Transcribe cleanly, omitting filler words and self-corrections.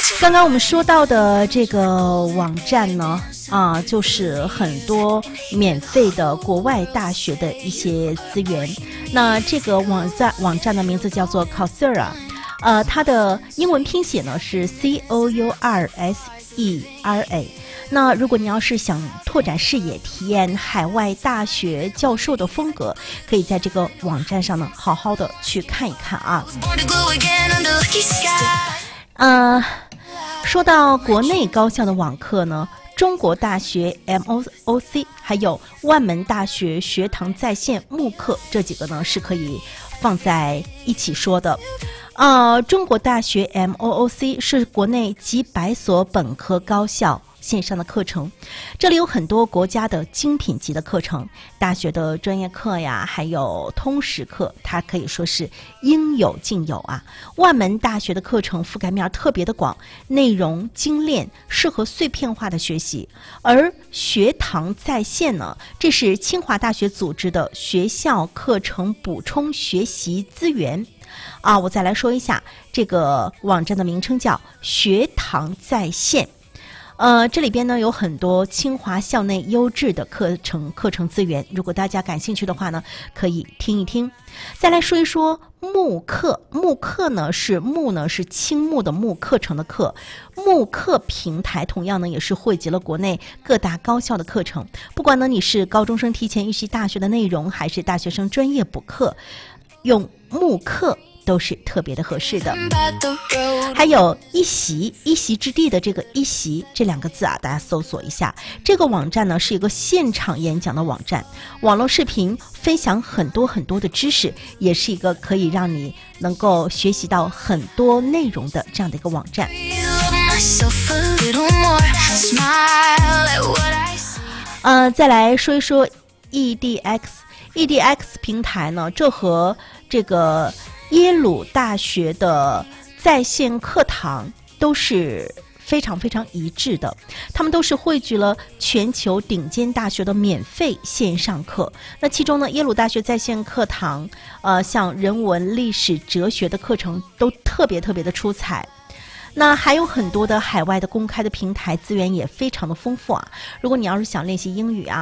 刚刚我们说到的这个网站呢，就是很多免费的国外大学的一些资源。那这个网站的名字叫做 Coursera，它的英文拼写呢是 COURSERA。那如果你要是想拓展视野，体验海外大学教授的风格，可以在这个网站上呢好好的去看一看啊。说到国内高校的网课呢，中国大学 MOOC 还有万门大学学堂在线慕课这几个呢是可以放在一起说的。中国大学 MOOC 是国内几百所本科高校线上的课程，这里有很多国家的精品级的课程，大学的专业课呀，还有通识课，它可以说是应有尽有啊。万门大学的课程覆盖面特别的广，内容精炼，适合碎片化的学习。而学堂在线呢，这是清华大学组织的学校课程补充学习资源。我再来说一下这个网站的名称叫学堂在线。这里边呢有很多清华校内优质的课程资源，如果大家感兴趣的话呢，可以听一听。再来说一说慕课，慕课呢是青木的木，课程的课。慕课平台同样呢也是汇集了国内各大高校的课程，不管呢你是高中生提前预习大学的内容，还是大学生专业补课，用慕课都是特别的合适的。还有一席之地的这个一席这两个字大家搜索一下。这个网站呢是一个现场演讲的网站，网络视频分享很多的知识，也是一个可以让你能够学习到很多内容的这样的一个网站。再来说一说 EDX 平台呢，这和这个耶鲁大学的在线课堂都是非常一致的，他们都是汇聚了全球顶尖大学的免费线上课。那其中呢，耶鲁大学在线课堂，像人文、历史、哲学的课程都特别的出彩。那还有很多的海外的公开的平台资源也非常的丰富啊。如果你要是想练习英语